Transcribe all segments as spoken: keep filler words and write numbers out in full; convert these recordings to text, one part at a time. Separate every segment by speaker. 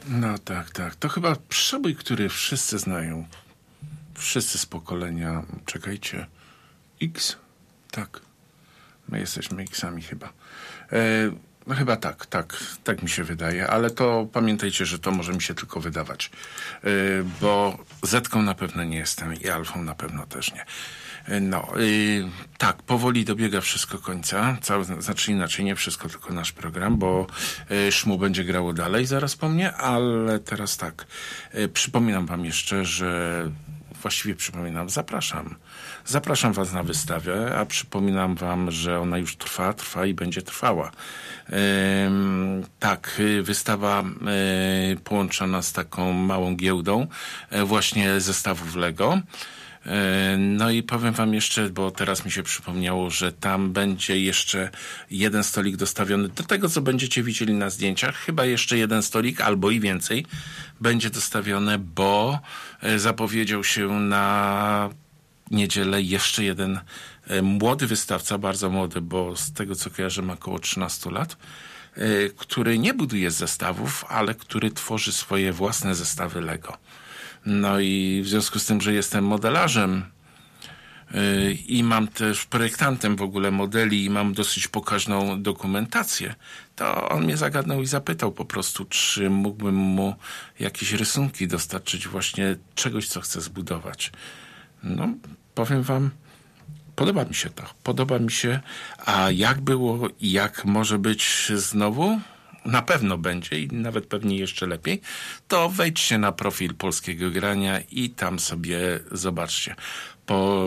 Speaker 1: No tak, tak. To chyba przebój, który wszyscy znają. Wszyscy z pokolenia, czekajcie, X? Tak. My jesteśmy X-ami chyba. E, no chyba tak, tak, tak mi się wydaje, ale to pamiętajcie, że to może mi się tylko wydawać. E, bo Zetką na pewno nie jestem i Alfą na pewno też nie. E, no, e, tak, powoli dobiega wszystko końca. Cały, znaczy inaczej, nie wszystko, tylko nasz program, bo e, Szmu będzie grało dalej zaraz po mnie, ale teraz tak. E, przypominam wam jeszcze, że Właściwie przypominam, zapraszam. Zapraszam was na wystawę, a przypominam wam, że ona już trwa, trwa i będzie trwała. Ehm, tak, wystawa e, połączona z taką małą giełdą e, właśnie zestawów Lego. E, no i powiem wam jeszcze, bo teraz mi się przypomniało, że tam będzie jeszcze jeden stolik dostawiony do tego, co będziecie widzieli na zdjęciach. Chyba jeszcze jeden stolik, albo i więcej będzie dostawione, bo zapowiedział się na niedzielę jeszcze jeden młody wystawca, bardzo młody, bo z tego co kojarzę ma około trzynastu lat, który nie buduje zestawów, ale który tworzy swoje własne zestawy Lego. No i w związku z tym, że jestem modelarzem i mam też projektantem w ogóle modeli i mam dosyć pokaźną dokumentację, to on mnie zagadnął i zapytał po prostu, czy mógłbym mu jakieś rysunki dostarczyć właśnie czegoś, co chcę zbudować. No, powiem wam, podoba mi się to. Podoba mi się. A jak było i jak może być znowu? Na pewno będzie i nawet pewnie jeszcze lepiej, to wejdźcie na profil Polskiego Grania i tam sobie zobaczcie. Po,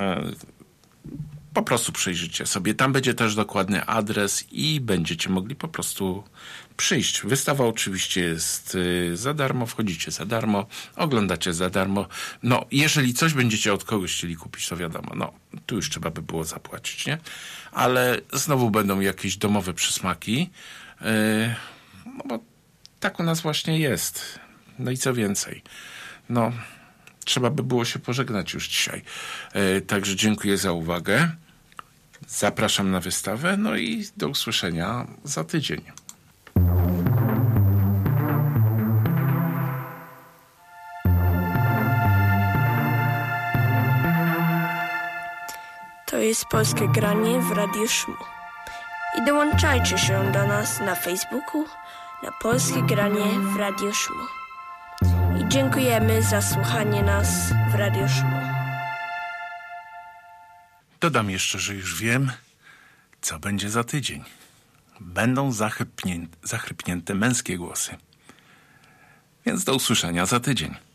Speaker 1: po prostu przyjrzyjcie sobie. Tam będzie też dokładny adres i będziecie mogli po prostu przyjść. Wystawa oczywiście jest za darmo, wchodzicie za darmo, oglądacie za darmo. No, jeżeli coś będziecie od kogoś chcieli kupić, to wiadomo, no, tu już trzeba by było zapłacić, nie? Ale znowu będą jakieś domowe przysmaki. No bo tak u nas właśnie jest. No i co więcej. No, trzeba by było się pożegnać już dzisiaj. Także dziękuję za uwagę. Zapraszam na wystawę. No i do usłyszenia za tydzień.
Speaker 2: To jest Polskie Granie w Radiu Szmu. I dołączajcie się do nas na Facebooku, na Polskie Granie w Radiu Szmu. I dziękujemy za słuchanie nas w Radiu Szmu.
Speaker 1: Dodam jeszcze, że już wiem, co będzie za tydzień. Będą zachrypnięte, zachrypnięte męskie głosy. Więc do usłyszenia za tydzień.